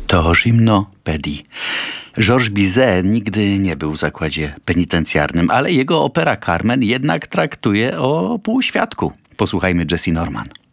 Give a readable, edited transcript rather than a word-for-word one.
To gymnopédie. Georges Bizet nigdy nie był w zakładzie penitencjarnym, ale jego opera Carmen jednak traktuje o półświadku. Posłuchajmy Jessye Norman.